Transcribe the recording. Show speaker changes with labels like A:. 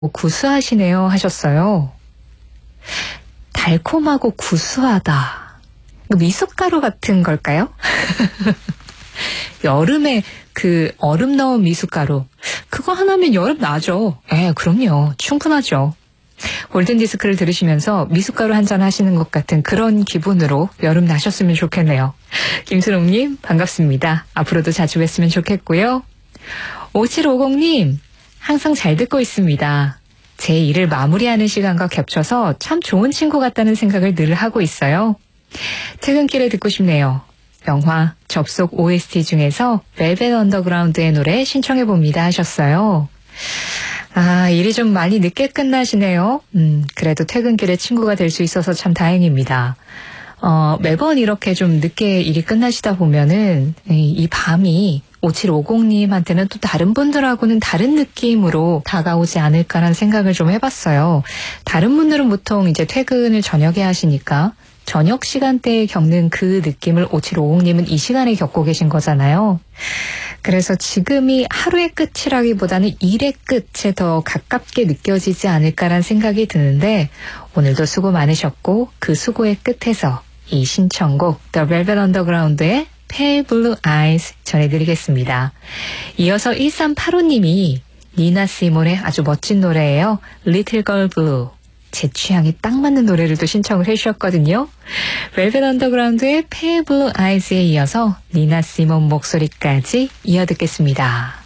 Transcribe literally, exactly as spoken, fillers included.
A: 구수하시네요 하셨어요. 달콤하고 구수하다. 미숫가루 같은 걸까요? 여름에 그 얼음 넣은 미숫가루. 그거 하나면 여름 나죠. 예, 그럼요. 충분하죠. 골든디스크를 들으시면서 미숫가루 한잔 하시는 것 같은 그런 기분으로 여름 나셨으면 좋겠네요. 김수롱님 반갑습니다. 앞으로도 자주 뵀으면 좋겠고요. 오칠오공님 항상 잘 듣고 있습니다. 제 일을 마무리하는 시간과 겹쳐서 참 좋은 친구 같다는 생각을 늘 하고 있어요. 퇴근길에 듣고 싶네요. 영화 접속 오에스티 중에서 벨벳 언더그라운드의 노래 신청해봅니다 하셨어요. 아, 일이 좀 많이 늦게 끝나시네요. 음, 그래도 퇴근길에 친구가 될 수 있어서 참 다행입니다. 어, 매번 이렇게 좀 늦게 일이 끝나시다 보면은 이, 이 밤이 오칠오공님한테는 또 다른 분들하고는 다른 느낌으로 다가오지 않을까라는 생각을 좀 해봤어요. 다른 분들은 보통 이제 퇴근을 저녁에 하시니까 저녁 시간대에 겪는 그 느낌을 오칠오공님은 이 시간에 겪고 계신 거잖아요. 그래서 지금이 하루의 끝이라기보다는 일의 끝에 더 가깝게 느껴지지 않을까라는 생각이 드는데 오늘도 수고 많으셨고 그 수고의 끝에서 이 신청곡 The Velvet Underground의 Pale Blue Eyes 전해드리겠습니다. 이어서 일삼팔오님이 니나 시몬의 아주 멋진 노래예요. Little Girl Blue. 제 취향이 딱 맞는 노래를 또 신청을 해주셨거든요. 벨벳 언더그라운드의 Pale Blue Eyes에 이어서 니나 시몬 목소리까지 이어듣겠습니다.